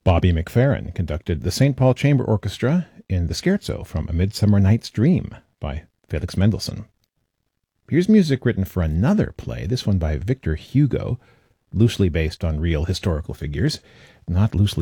Bobby McFerrin conducted the St. Paul Chamber Orchestra in the Scherzo from A Midsummer Night's Dream by Felix Mendelssohn. Here's music written for another play, this one by Victor Hugo, loosely based on real historical figures, not loosely